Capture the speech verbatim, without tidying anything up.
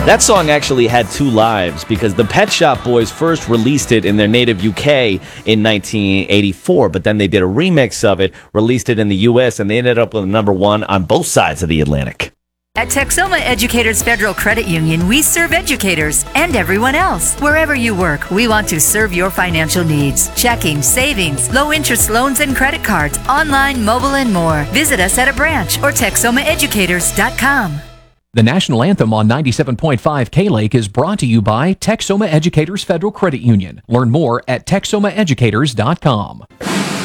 That song actually had two lives because the Pet Shop Boys first released it in their native U K in nineteen eighty-four, but then they did a remix of it, released it in the U S, and they ended up with number one on both sides of the Atlantic. At Texoma Educators Federal Credit Union, we serve educators and everyone else. Wherever you work, we want to serve your financial needs. Checking, savings, low-interest loans and credit cards, online, mobile, and more. Visit us at a branch or texoma educators dot com. The national anthem on ninety-seven point five K-Lake is brought to you by Texoma Educators Federal Credit Union. Learn more at texoma educators dot com.